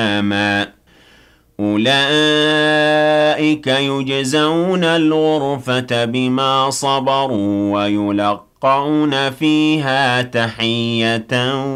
أولئك يجزون الغرفة بما صبروا ويلقون فيها تحية